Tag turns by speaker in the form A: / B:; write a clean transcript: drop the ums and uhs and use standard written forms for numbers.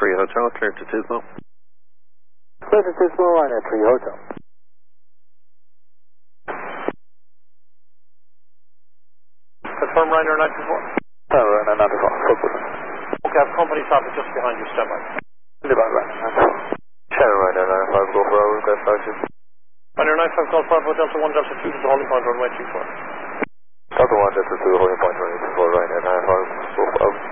A: 3 Hotel, clear to Tismo.
B: Clear to Tismo, Ryanair 3 Hotel.
C: Confirm Ryanair 94.
B: Ryanair 94, focus.
C: Okay, I have company traffic just behind you, stand by.
B: Stand by, Ryanair 94. Shadow Ryanair 95, go for our request, Archie.
C: Ryanair 95, Golf Bravo, Delta 1, Delta 2, to the holding point, runway 24.
B: Delta 1, Delta 2, holding point, runway 24, Ryanair 95, go for out.